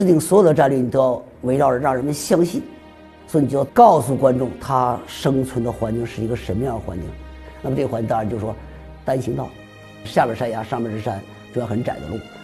制定所有的战略，你都要围绕着让人们相信，所以你就要告诉观众他生存的环境是一个什么样的环境。那么这个环境当然就是说单行道，下边山崖，上面是山，主要很窄的路。